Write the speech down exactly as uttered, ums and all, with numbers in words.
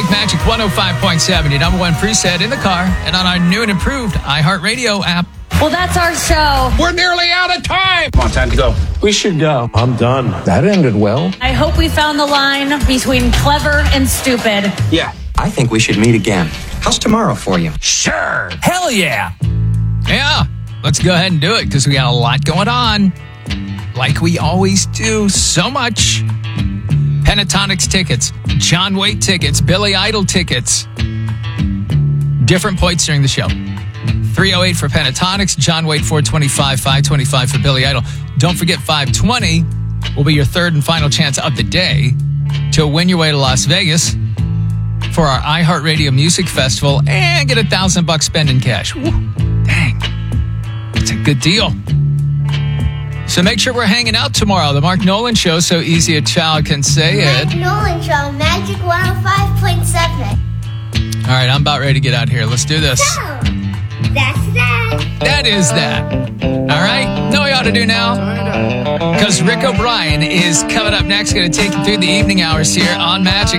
Big Magic one oh five point seven, your number one preset in the car and on our new and improved iHeartRadio app. Well, that's our show. We're nearly out of time. Come on, time to go. We should go. I'm done. That ended well. I hope we found the line between clever and stupid. Yeah, I think we should meet again. How's tomorrow for you? Sure. Hell yeah. Yeah, let's go ahead and do it because we got a lot going on. Like we always do. So much. Pentatonix tickets, John Waite tickets, Billy Idol tickets. Different points during the show. three oh eight for Pentatonix, John Waite four twenty-five, five twenty-five for Billy Idol. Don't forget five twenty will be your third and final chance of the day to win your way to Las Vegas for our iHeartRadio Music Festival and get a thousand bucks spending cash. Woo, dang. It's a good deal. So make sure we're hanging out tomorrow. The Mark Nolan Show, so easy a child can say it. Mark Nolan Show, Magic one oh five point seven. All right, I'm about ready to get out of here. Let's do this. So, that's that. That is that. All right, know what you ought to do now? Because Rick O'Brien is coming up next, going to take you through the evening hours here on Magic.